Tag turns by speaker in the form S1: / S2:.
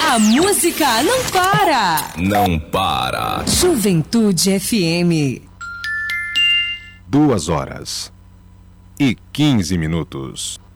S1: A música não para.
S2: Não para.
S1: Juventude FM.
S3: 2 horas e 15 minutos.